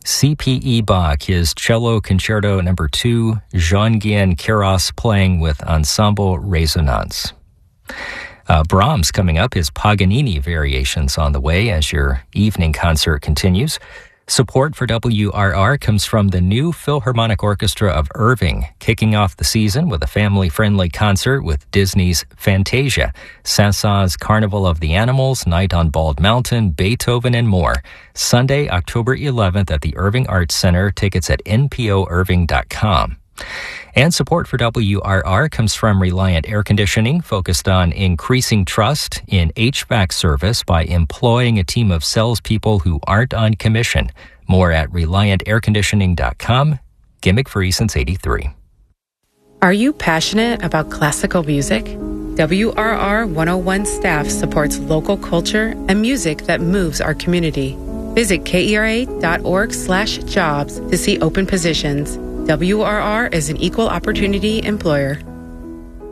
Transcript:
C.P.E. Bach, his Cello Concerto No. 2, Jean-Guyen Queyras playing with Ensemble Resonance. Brahms coming up, his Paganini variations on the way as your evening concert continues. Support for WRR comes from the new Philharmonic Orchestra of Irving, kicking off the season with a family-friendly concert with Disney's Fantasia, Saint-Saëns' Carnival of the Animals, Night on Bald Mountain, Beethoven, and more. Sunday, October 11th at the Irving Arts Center. Tickets at npoirving.com. And support for WRR comes from Reliant Air Conditioning, focused on increasing trust in HVAC service by employing a team of salespeople who aren't on commission. More at ReliantAirConditioning.com. Gimmick free since '83. Are you passionate about classical music? WRR 101 staff supports local culture and music that moves our community. Visit kera.org/jobs to see open positions. WRR is an equal opportunity employer.